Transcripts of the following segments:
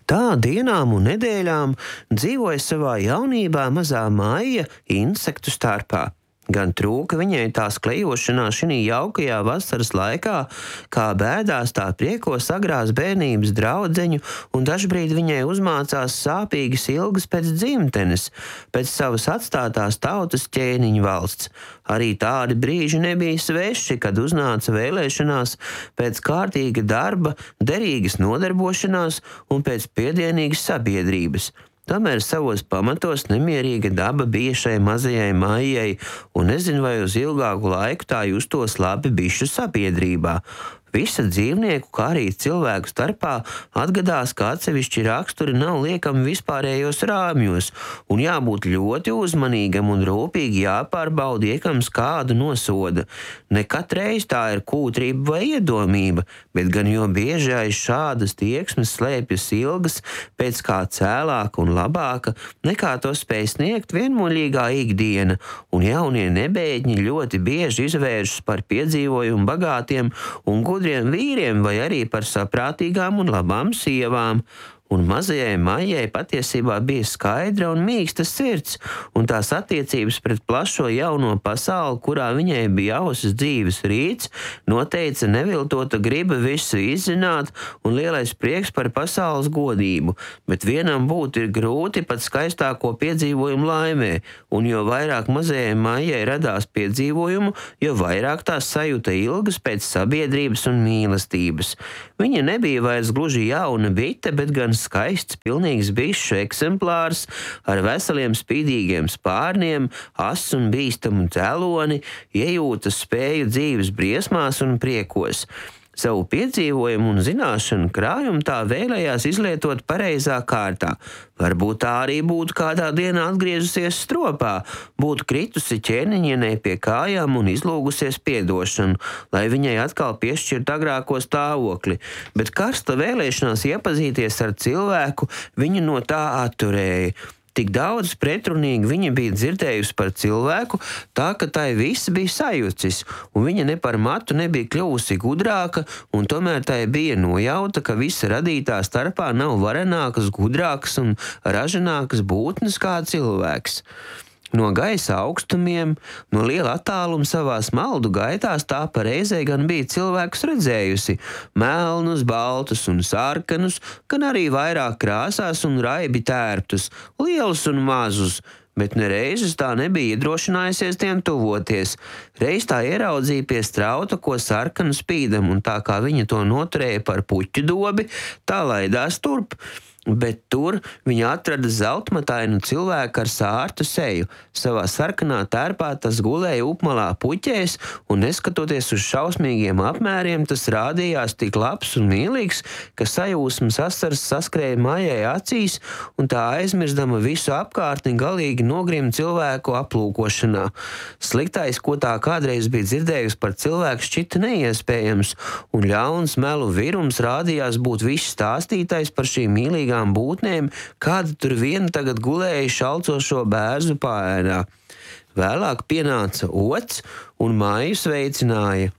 Tā dienām un nedēļām dzīvoja savā jaunībā mazā Maija insektu starpā. Gan trūka viņai tās klejošanās šī jaukajā vasaras laikā, kā bēdās tā priekos agrās bērnības draudzeņu, un dažbrīd viņai uzmācās sāpīgas ilgas pēc dzimtenes, pēc savas atstātās tautas ķēniņu valsts. Arī tādi brīži nebija sveši, kad uznāca vēlēšanās pēc kārtīga darba, derīgas nodarbošanās un pēc piedienīgas sabiedrības. Tomēr savos pamatos nemierīga daba bija šai mazajai Maijai, un nezinu, vai uz ilgāku laiku tā justos labi bišu sabiedrībā. Visa dzīvnieku, kā arī cilvēku starpā atgadās, ka atsevišķi raksturi nav liekami vispārējos rāmjos, un jābūt ļoti uzmanīgam un rūpīgi jāpārbauda iekams kādu nosoda. Ne katreiz tā ir kūtrība vai iedomība, bet gan jo bieži aiz šādas tieksmes slēpjas ilgas pēc kā cēlāka un labāka, nekā to spēj sniegt vienmuļīgā ikdiena, un jaunie nebēģņi ļoti bieži izvēršas par piedzīvojumu bagātiem un gudriem vīriem vai arī par saprātīgām un labām sievām. Un mazajai Maijai patiesībā bija skaidra un mīksta sirds, un tās attiecības pret plašo jauno pasauli, kurā viņai bija ausas dzīves rīts, noteica neviltota griba visu izzināt un lielais prieks par pasaules godību, bet vienam būt ir grūti pat skaistāko piedzīvojumu laimē, un jo vairāk mazajai Maijai radās piedzīvojumu, jo vairāk tās sajūta ilgas pēc sabiedrības un mīlestības. Viņa nebija vairs gluži jauna bite, bet gan skaists, pilnīgs bišu eksemplārs ar veseliem spīdīgiem spārniem, asu un bīstamu cēloni, iejūtas spēju dzīves briesmās un priekos. Savu piedzīvojumu un zināšanu krājumu tā vēlējās izlietot pareizā kārtā. Varbūt tā arī būtu kādā dienā atgriezusies stropā, būtu kritusi ķēniņienei pie kājām un izlūgusies piedošanu, lai viņai atkal piešķirt agrāko stāvokli, bet karsta vēlēšanās iepazīties ar cilvēku viņu no tā atturēja. Tik daudz pretrunīgi viņa bija dzirdējusi par cilvēku, tā ka tai viss bija sajucis, un viņa ne par matu nebija kļuvusi gudrāka, un tomēr tai bija nojauta, ka visa radītā starpā nav varenākas, gudrākas un ražanākas būtnes kā cilvēks. No gaisa augstumiem, no liela attāluma savās maldu gaitās tā pareizē gan bija cilvēks redzējusi, melnus, baltus un sarkanus, gan arī vairāk krāsās un raibi tērptus, lielus un mazus, bet nereizes tā nebija iedrošinājusies tiem tuvoties. Reiz tā ieraudzīja pie strauta, ko sarkanu spīdam, un tā kā viņa to noturēja par puķu dobi, tā laidās turp. Bet tur viņa atrada zeltmatainu cilvēku ar sārtu seju. Savā sarkanā tērpā tas gulēja upmalā puķēs, un neskatoties uz šausmīgiem apmēriem, tas rādījās tik labs un mīlīgs, ka sajūsmas asaras saskrēja Maijai acīs, un tā aizmirstama visu apkārtni galīgi nogrim cilvēku aplūkošanā. Sliktais, ko tā kādreiz bija dzirdējusi par cilvēku, šķita neiespējams, un ļauns melu virums rādījās būt viss stāstītais par šīm mīlīgām būtnēm, kāda tur viena tagad gulēja šalcošo bērzu pāēnā. Vēlāk pienāca ots un Maiju sveicināja.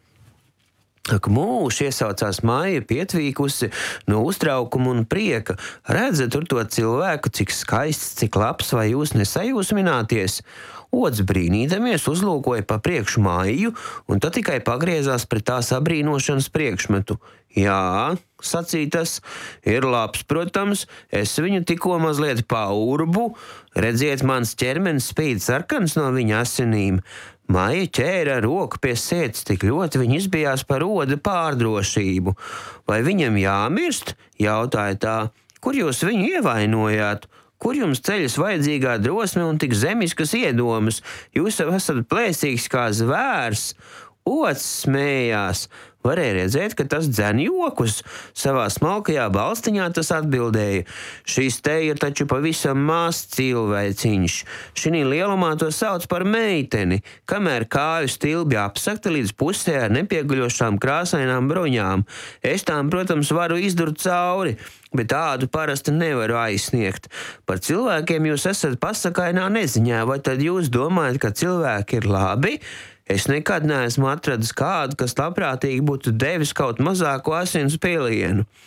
Ak, mūž, iesaucās Maija, pietvīkusi no uztraukuma un prieka. Redzat tur to cilvēku, cik skaists, cik labs, vai jūs nesajūsmināties? Ots brīnīdamies uzlūkoja pa priekšu Maiju, un tad tikai pagriezās pret tās abrīnošanas priekšmetu. Jā, sacīja tas, ir labs, protams, es viņu tikko mazliet paurbu, redziet, mans ķermenis spīd sarkans no viņa asinīm. Maija ķēra roku pie sēdes, tik ļoti viņa izbijās par oda pārdrošību. Vai viņam jāmirst? Jautāja tā. Kur jūs viņu ievainojāt? Kur jums ceļas vajadzīgā drosme un tik zemiskas iedomas? Jūs jau esat plēsīgs kā zvērs. Ots smējās. Varēja redzēt, ka tas dzen jokus. Savā smalkajā balstiņā tas atbildēja. Šis te ir taču pavisam mazs cilvēciņš. Šinī lielumā to sauc par meiteni, kamēr kāju stilbi apsakta līdz pusē ar nepieguļošām krāsainām bruņām. Es tām, protams, varu izdurt cauri, bet tādu parasti nevaru aizsniegt. Par cilvēkiem jūs esat pasakainā neziņā, vai tad jūs domājat, ka cilvēki ir labi? Es nekad neesmu atradis kādu, kas labprātīgi būtu devis kaut mazāko asins pilienu.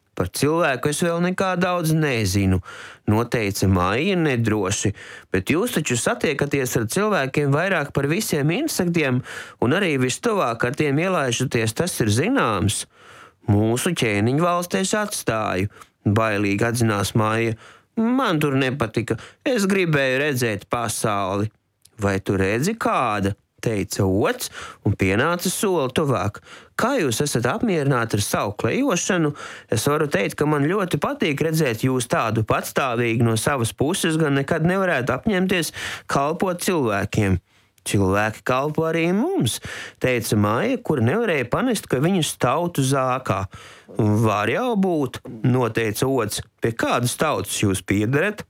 Par cilvēku es vēl nekā daudz nezinu, noteica Maija nedroši, bet jūs taču satiekaties ar cilvēkiem vairāk par visiem insektiem un arī vistuvāk ar tiem ielaižaties, tas ir zināms. Mūsu ķēniņu valstī es atstāju, bailīgi atzinās Maija. Man tur nepatika, es gribēju redzēt pasauli. Vai tu redzi kāda? Teica Ots un pienāca soli tuvāk. Kā jūs esat apmierināti ar savu klejošanu? Es varu teikt, ka man ļoti patīk redzēt jūs tādu patstāvīgi no savas puses, gan nekad nevarētu apņemties kalpot cilvēkiem. Cilvēki kalpo arī mums, teica Maija, kura nevarēja panest, ka viņus tautu zākā. Var jau būt, noteica Ots. Pie kādas tautas jūs piederat?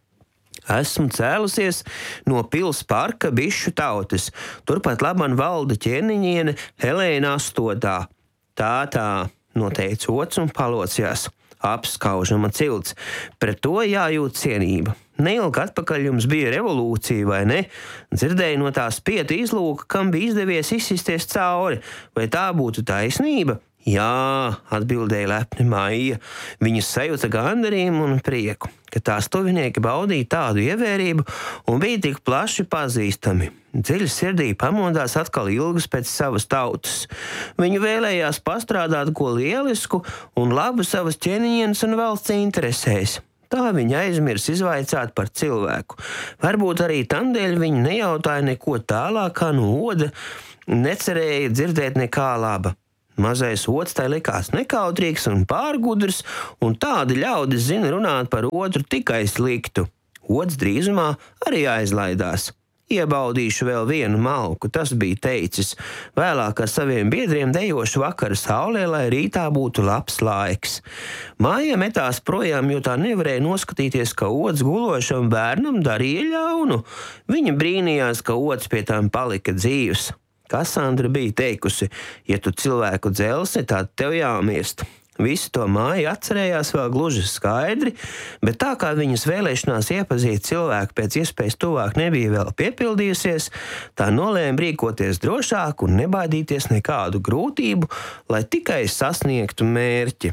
Esmu cēlusies no pils parka bišu tautas. Turpat laban valda ķēniņiene Helēna 8. Tā, noteica Ots un palocījās. Apskaužama cilts. Pret to jājūt cienība. Neilgi atpakaļ jums bija revolūcija, vai ne? Dzirdēju no tā spieta izlūka, kam bija izdevies izsisties cauri. Vai tā būtu taisnība? Jā, atbildēja lepni Maija. Viņas sajūta gandarījumu un prieku, ka tās tuvinieki baudīja tādu ievērību un bija tik plaši pazīstami. Dziļi sirdī pamodās atkal ilgas pēc savas tautas. Viņu vēlējās pastrādāt ko lielisku un labu savas ķēniņienes un valsts interesēs. Tā viņa aizmirs izvaicāt par cilvēku. Varbūt arī tādēļ viņa nejautāja neko tālāk kā no Oda, necerēja dzirdēt nekā laba. Mazais Ots tai likās nekautrīgs un pārgudrs, un tādi ļaudis zina runāt par otru tikai sliktu. Ots drīzumā arī aizlaidās. Iebaudīšu vēl vienu malku, tas bija teicis. Vēlāk ar saviem biedriem dejošu vakara saulē, lai rītā būtu labs laiks. Maija metās projām, jo tā nevarēja noskatīties, ka Ots gulošam bērnam darīja ļaunu. Viņa brīnījās, ka Ots pie tām palika dzīvs. Kasandra bija teikusi, ja tu cilvēku dzelsi, tad tev jāmirst. Visu to Maija atcerējās vēl gluži skaidri, bet tā kā viņas vēlēšanās iepazīt cilvēku pēc iespējas tuvāk nebija vēl piepildījusies, tā nolēma rīkoties drošāk un nebaidīties nekādu grūtību, lai tikai sasniegtu mērķi.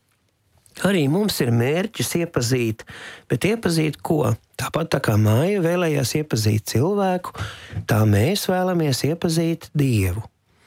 Arī mums ir mērķis iepazīt, bet iepazīt ko? Tāpat tā kā Maija vēlējās iepazīt cilvēku, tā mēs vēlamies iepazīt Dievu.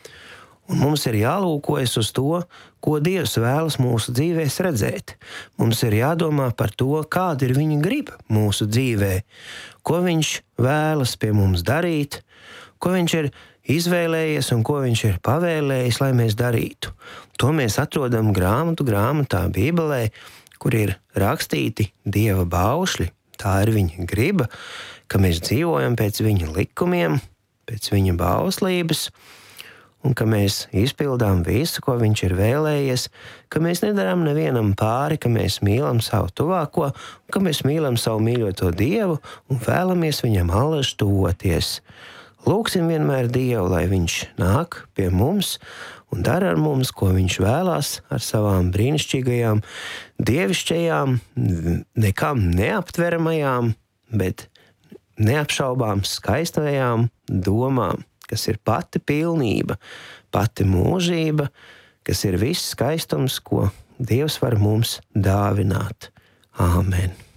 Un mums ir jālūkojas uz to, ko Dievs vēlas mūsu dzīvēs redzēt. Mums ir jādomā par to, kāda ir viņa griba mūsu dzīvē, ko viņš vēlas pie mums darīt, ko viņš ir izvēlējies un ko viņš ir pavēlējis, lai mēs darītu. To mēs atrodam grāmatā Bībelē, kur ir rakstīti Dieva baušļi. Tā ir viņa griba, ka mēs dzīvojam pēc viņa likumiem, pēc viņa bauslības, un ka mēs izpildām visu, ko viņš ir vēlējies, ka mēs nedarām nevienam pāri, ka mēs mīlam savu tuvāko, ka mēs mīlam savu mīļoto Dievu un vēlamies viņam allaž tuvoties. Lūksim vienmēr Dievu, lai viņš nāk pie mums un dara ar mums, ko viņš vēlās ar savām brīnišķīgajām, dievišķajām, nekam neaptveramajām, bet neapšaubām skaistajām domām, kas ir pati pilnība, pati mūžība, kas ir viss skaistums, ko Dievs var mums dāvināt. Āmen!